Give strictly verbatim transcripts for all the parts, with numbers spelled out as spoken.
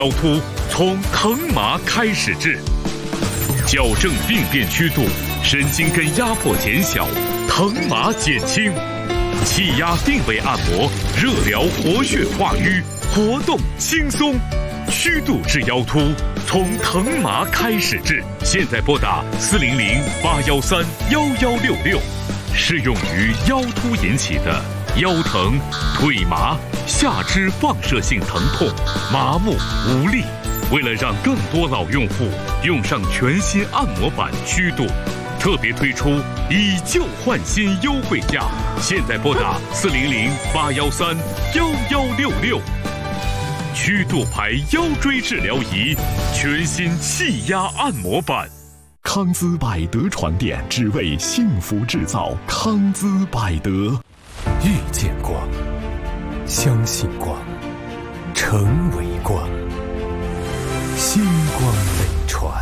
腰突从疼麻开始治，矫正病变曲度，神经根压迫减小，疼麻减轻。气压定位按摩，热疗活血化瘀，活动轻松。虚度治腰突，从疼麻开始治。现在拨打四零零八幺三幺幺六六，适用于腰突引起的腰疼、腿麻、下肢放射性疼痛、麻木无力。为了让更多老用户用上全新按摩板虚度，特别推出以旧换新优惠价。现在拨打四零零八幺三幺幺六六。曲度牌腰椎治疗仪，全新气压按摩板。 康姿百德床垫，只为幸福制造。康姿百德。 遇见光，相信光，成为光。星光美传。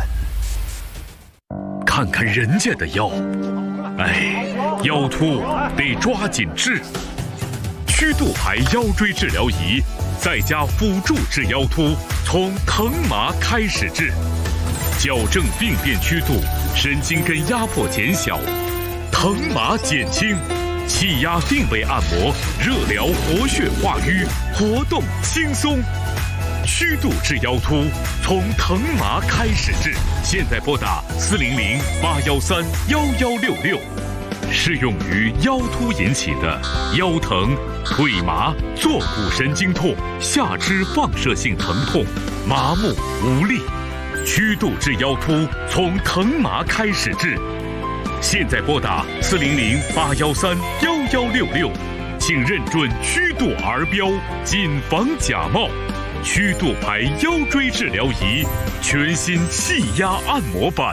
看看人家的腰，哎，腰突得抓紧治。曲度牌腰椎治疗仪，在家辅助治腰突，从疼麻开始治，矫正病变曲度，神经根压迫减小，疼麻减轻。气压定位按摩，热疗活血化瘀，活动轻松。虚度治腰突，从疼麻开始治。现在拨打四零零八幺三幺幺六六，适用于腰突引起的腰疼、腿麻、坐骨神经痛、下肢放射性疼痛、麻木无力。虚度治腰突，从疼麻开始治。现在拨打四零零八幺三幺幺六六，请认准曲度儿标，谨防假冒。曲度牌腰椎治疗仪，全新气压按摩板。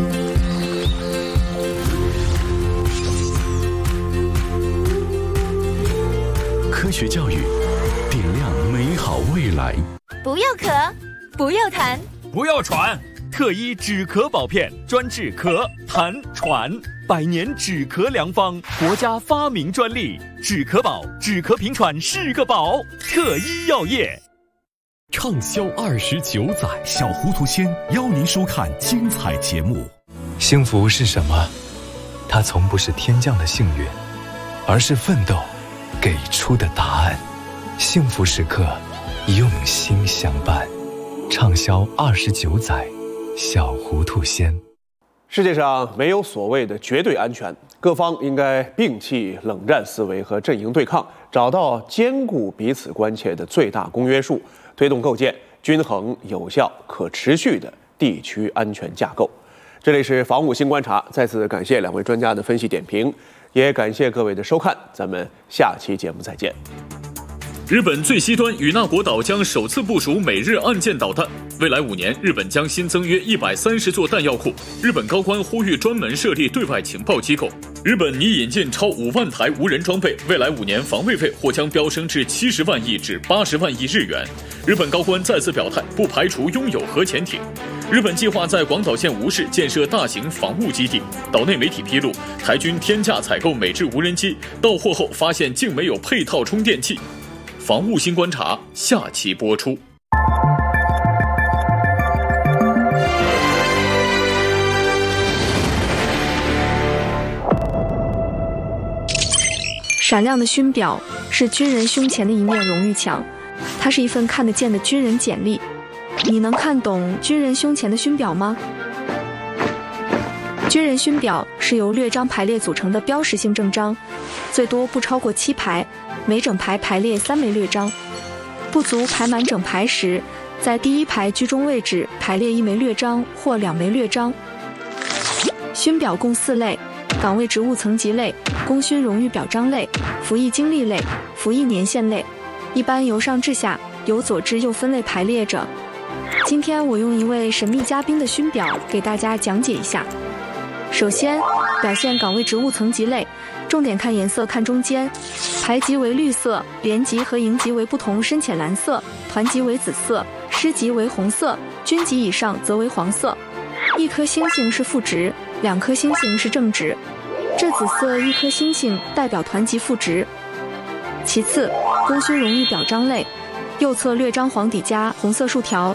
科学教育，点亮美好未来。 不要咳，不要痰， 不要喘。特一止咳宝片，专治咳、痰、喘，百年止咳良方，国家发明专利。止咳宝，止咳平喘是个宝。特一药业。 畅销二十九载，小糊涂仙邀您收看精彩节目。 幸福是什么？它从不是天降的幸运，而是奋斗给出的答案。幸福时刻，用心相伴。畅销二十九载，小糊涂仙。 世界上没有所谓的绝对安全，各方应该摒弃冷战思维和阵营对抗，找到兼顾彼此关切的最大公约数，推动构建均衡、有效、可持续的地区安全架构。这里是防务新观察，再次感谢两位专家的分析点评，也感谢各位的收看，咱们下期节目再见。 日本最西端与那国岛将首次部署美日岸舰导弹，未来五年，日本将新增约一百三十座弹药库。日本高官呼吁专门设立对外情报机构。日本拟引进超五万台无人装备，未来五年防卫费或将飙升至七十万亿至八十万亿日元。日本高官再次表态，不排除拥有核潜艇。日本计划在广岛县吴市建设大型防务基地。岛内媒体披露，台军天价采购美制无人机，到货后发现竟没有配套充电器。防务新观察下期播出。 闪亮的勋表是军人胸前的一面荣誉墙，它是一份看得见的军人简历。你能看懂军人胸前的勋表吗？军人勋表是由略章排列组成的标识性正章，最多不超过七排，每整排排列三枚略章。不足排满整排时，在第一排居中位置排列一枚略章或两枚略章。勋表共四类：岗位职务层级类、功勋荣誉表彰类、服役经历类、服役年限类，一般由上至下，由左至右分类排列着。今天我用一位神秘嘉宾的勋表给大家讲解一下。首先，表现岗位职务层级类，重点看颜色，看中间，排级为绿色，连级和营级为不同深浅蓝色，团级为紫色，师级为红色，军级以上则为黄色。一颗星星是副职，两颗星星是正职。这紫色一颗星星代表团级副职。其次，功勋荣誉表彰类，右侧略章黄底加红色竖条，